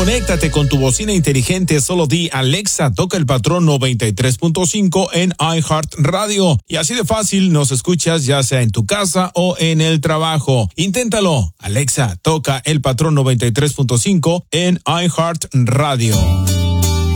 Conéctate con tu bocina inteligente, solo di Alexa, toca el patrón 93.5 en iHeartRadio. Y así de fácil nos escuchas ya sea en tu casa o en el trabajo. Inténtalo. Alexa, toca el patrón 93.5 en iHeartRadio.